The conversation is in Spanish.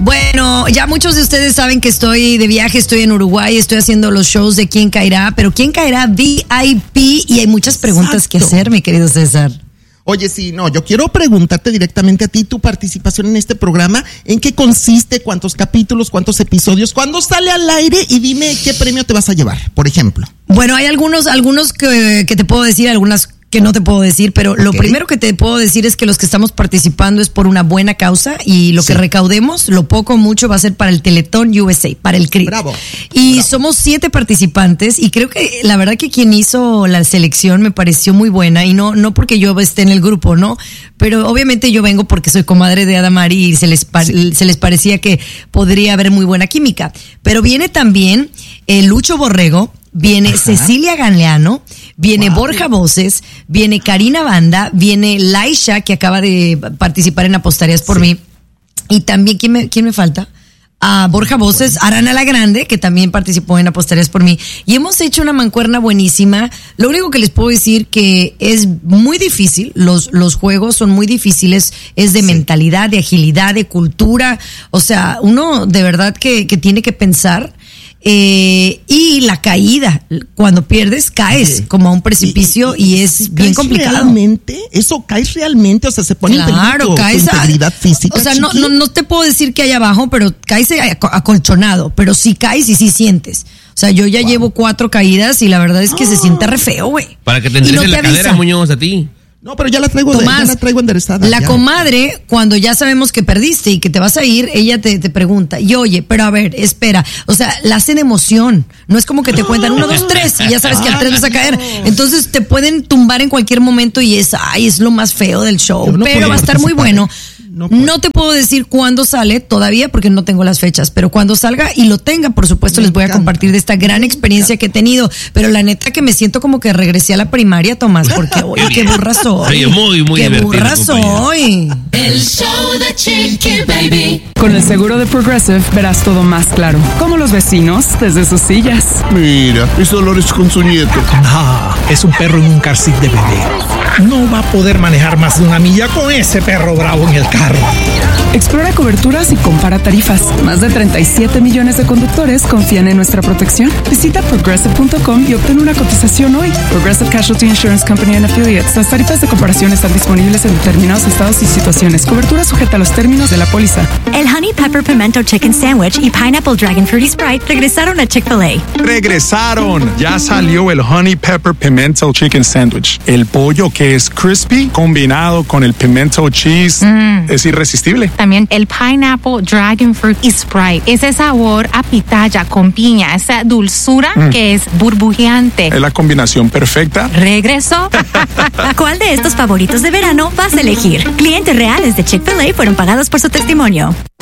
Bueno, ya muchos de ustedes saben que estoy de viaje, estoy en Uruguay, estoy haciendo los shows de Quién Caerá, pero Quién Caerá VIP y hay muchas preguntas que hacer, mi querido César. Oye, sí, no, yo quiero preguntarte directamente a ti tu participación en este programa, ¿en qué consiste? ¿Cuántos capítulos? ¿Cuántos episodios? ¿Cuándo sale al aire? Y dime qué premio te vas a llevar, por ejemplo. Bueno, hay algunos que te puedo decir, algunas que no te puedo decir, pero lo primero que te puedo decir es que los que estamos participando es por una buena causa y lo que recaudemos, lo poco o mucho, va a ser para el Teletón USA, para el CRIP. Bravo. Y somos 7 participantes y creo que la verdad que quien hizo la selección me pareció muy buena y no porque yo esté en el grupo, ¿no? Pero obviamente yo vengo porque soy comadre de Adamari y se les parecía que podría haber muy buena química. Pero viene también Lucho Borrego, viene Cecilia Galeano, viene Borja Voces, viene Karina Banda, viene Laisha, que acaba de participar en Apostarías por mí. Y también, ¿quién me falta? Borja Voces, Arana la Grande, que también participó en Apostarías por mí. Y hemos hecho una mancuerna buenísima. Lo único que les puedo decir que es muy difícil, los juegos son muy difíciles, es de mentalidad, de agilidad, de cultura. O sea, uno de verdad que tiene que pensar. Y la caída, cuando pierdes, caes como a un precipicio y es bien complicado. ¿Realmente? ¿Eso caes realmente? O sea, se pone en peligro tu integridad física. O sea, no te puedo decir que hay abajo, pero caes acolchonado, pero sí caes y sí sientes. O sea, yo ya llevo 4 caídas y la verdad es que se siente re feo, güey. Para que te enderecen la cadera, Muñoz, a ti. No, pero ya la traigo, Tomás, ya la traigo enderezada. La comadre, cuando ya sabemos que perdiste y que te vas a ir, ella te pregunta, y oye, pero a ver, espera, o sea, la hacen emoción, no es como que te cuentan 1, 2, 3 y ya sabes que al 3 vas a caer, entonces te pueden tumbar en cualquier momento y es lo más feo del show, pero va a estar muy bueno. No te puedo decir cuándo sale todavía porque no tengo las fechas, pero cuando salga y lo tenga, por supuesto, les voy a compartir de esta gran experiencia que he tenido. Pero la neta que me siento como que regresé a la primaria, Tomás, porque oye, qué burra soy. Muy qué burra soy. El show de Chiqui Baby. Con el seguro de Progressive verás todo más claro, como los vecinos desde sus sillas. Mira, es Dolores con su nieto. Es un perro en un car seat de bebé. No va a poder manejar más de 1 milla con ese perro bravo en el carro. Explora coberturas y compara tarifas. Más de 37 millones de conductores confían en nuestra protección. Visita Progressive.com y obtén una cotización hoy. Progressive Casualty Insurance Company and Affiliates. Las tarifas de comparación están disponibles en determinados estados y situaciones. Cobertura sujeta a los términos de la póliza. El Honey Pepper Pimento Chicken Sandwich y Pineapple Dragon Fruity Sprite regresaron a Chick-fil-A. ¡Regresaron! Ya salió el Honey Pepper Pimento Chicken Sandwich. El pollo que es crispy combinado con el pimento cheese es irresistible. También el Pineapple Dragon Fruit Sprite. Ese sabor a pitaya con piña, esa dulzura que es burbujeante. Es la combinación perfecta. ¿Regresó? ¿Cuál de estos favoritos de verano vas a elegir? Clientes reales de Chick-fil-A fueron pagados por su testimonio.